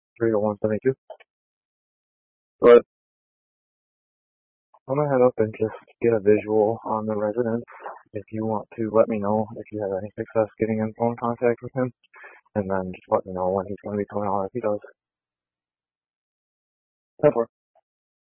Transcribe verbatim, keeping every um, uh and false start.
three oh one seventy-two. But I'm gonna head up and just get a visual on the residence. If you want to let me know if you have any success getting in phone contact with him, and then just let me know when he's gonna be coming out if he does. ten four.